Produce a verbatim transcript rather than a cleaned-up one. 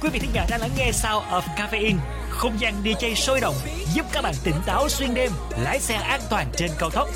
Quý vị thính giả đang lắng nghe Sound of Caffeine, không gian đi jay sôi động giúp các bạn tỉnh táo xuyên đêm, lái xe an toàn trên cao tốc.